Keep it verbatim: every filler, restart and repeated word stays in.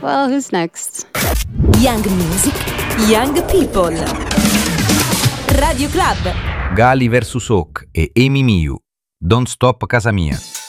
Well, who's next? Young Music, Young People. Radio Club. Gali versus Hawk e Amy Miu. Don't Stop Casa Mia.